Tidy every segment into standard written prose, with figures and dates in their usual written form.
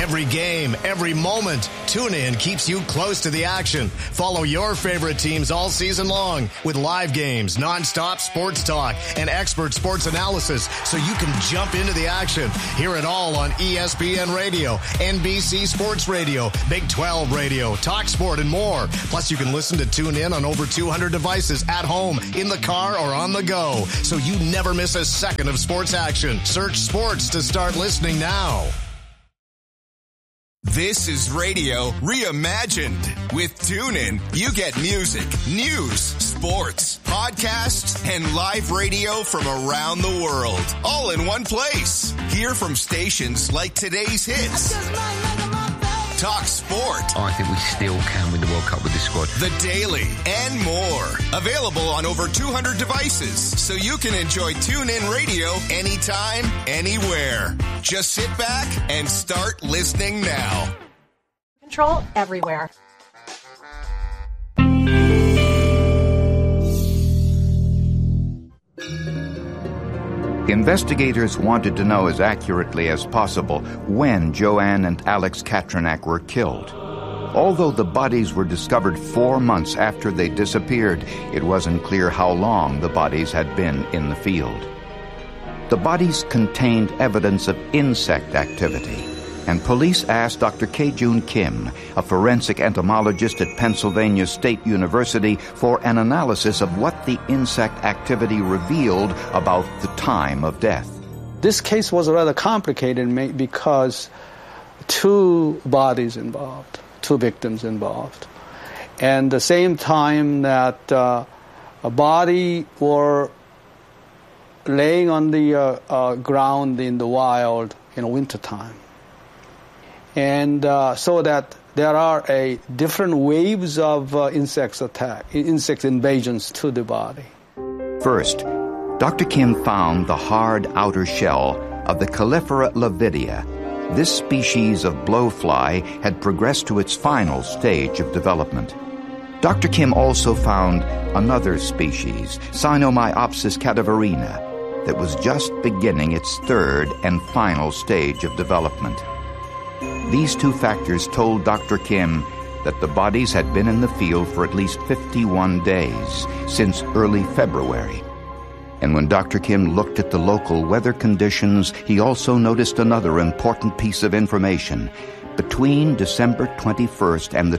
Every game, every moment, TuneIn keeps you close to the action. Follow your favorite teams all season long with live games, nonstop sports talk, and expert sports analysis so you can jump into the action. Hear it all on ESPN Radio, NBC Sports Radio, Big 12 Radio, Talk Sport, and more. Plus, you can listen to TuneIn on over 200 devices at home, in the car, or on the go, so you never miss a second of sports action. Search sports to start listening now. This is radio reimagined. With TuneIn, you get music, news, sports, podcasts, and live radio from around the world, all in one place. Hear from stations like today's hits, Talk Sport, I think we still can win the World Cup with this squad, The Daily, and more. Available on over 200 devices, so you can enjoy TuneIn Radio anytime, anywhere. Just sit back and start listening now. Control everywhere. Investigators wanted to know as accurately as possible when Joanne and Alex Katranak were killed. Although the bodies were discovered 4 months after they disappeared, it wasn't clear how long the bodies had been in the field. The bodies contained evidence of insect activity, and police asked Dr. Kejun Kim, a forensic entomologist at Pennsylvania State University, for an analysis of what the insect activity revealed about the time of death. This case was rather complicated because two bodies involved, two victims involved. And the same time that a body were laying on the ground in the wild in wintertime. And so that there are different waves of insect invasions to the body. First, Dr. Kim found the hard outer shell of the Calliphora lavidia. This species of blowfly had progressed to its final stage of development. Dr. Kim also found another species, Sinomyopsis cadaverina, that was just beginning its third and final stage of development. These two factors told Dr. Kim that the bodies had been in the field for at least 51 days, since early February. And when Dr. Kim looked at the local weather conditions, he also noticed another important piece of information. Between December 21st and the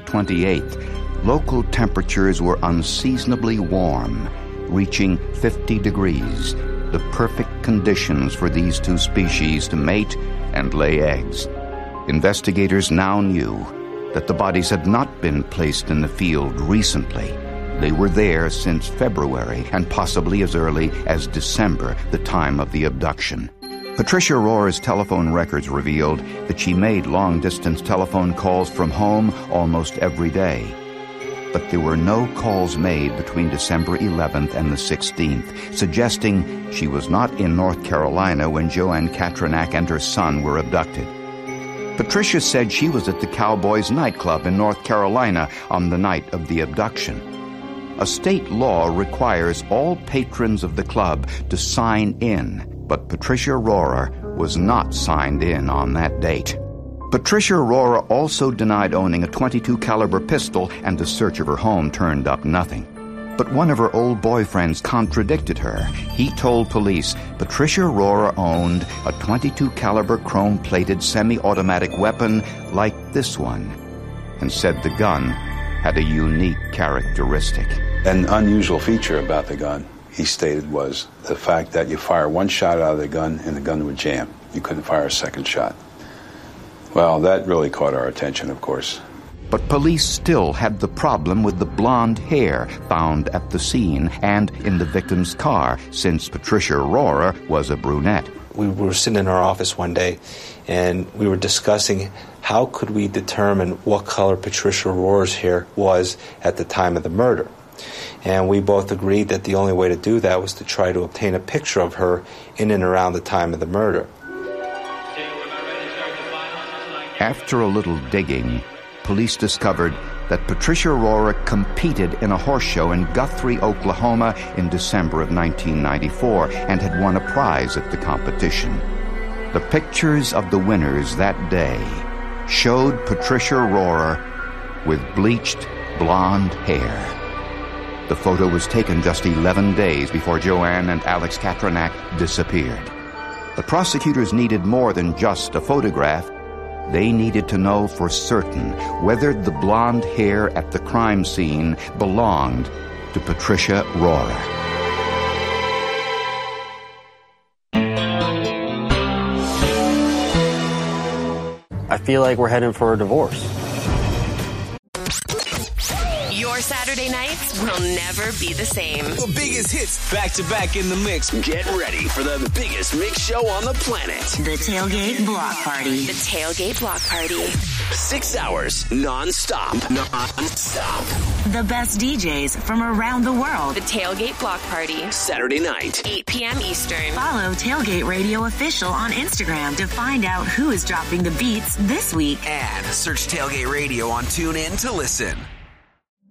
28th, local temperatures were unseasonably warm, reaching 50 degrees, the perfect conditions for these two species to mate and lay eggs. Investigators now knew that the bodies had not been placed in the field recently. They were there since February and possibly as early as December, the time of the abduction. Patricia Rohrer's telephone records revealed that she made long-distance telephone calls from home almost every day. But there were no calls made between December 11th and the 16th, suggesting she was not in North Carolina when Joanne Katranak and her son were abducted. Patricia said she was at the Cowboys nightclub in North Carolina on the night of the abduction. A state law requires all patrons of the club to sign in, but Patricia Rohrer was not signed in on that date. Patricia Rohrer also denied owning a .22 caliber pistol, and a search of her home turned up nothing. But one of her old boyfriends contradicted her. He told police Patricia Rohrer owned a .22 caliber chrome-plated semi-automatic weapon like this one, and said the gun had a unique characteristic. An unusual feature about the gun, he stated, was the fact that you fire one shot out of the gun and the gun would jam. You couldn't fire a second shot. Well, that really caught our attention, of course. But police still had the problem with the blonde hair found at the scene and in the victim's car, since Patricia Rohrer was a brunette. We were sitting in our office one day, and we were discussing how could we determine what color Patricia Rohrer's hair was at the time of the murder. And we both agreed that the only way to do that was to try to obtain a picture of her in and around the time of the murder. After a little digging, police discovered that Patricia Rohrer competed in a horse show in Guthrie, Oklahoma in December of 1994 and had won a prize at the competition. The pictures of the winners that day showed Patricia Rohrer with bleached blonde hair. The photo was taken just 11 days before Joanne and Alex Katranak disappeared. The prosecutors needed more than just a photograph. They needed to know for certain whether the blonde hair at the crime scene belonged to Patricia Rohrer. I feel like we're heading for a divorce. Your Saturday nights will never be the same. The biggest hits back to back in the mix. Get ready for the biggest mix show on the planet. The Tailgate Block Party. The Tailgate Block Party. 6 hours non-stop. Non-stop. The best DJs from around the world. The Tailgate Block Party. Saturday night. 8 p.m. Eastern. Follow Tailgate Radio Official on Instagram to find out who is dropping the beats this week. And search Tailgate Radio on TuneIn to listen.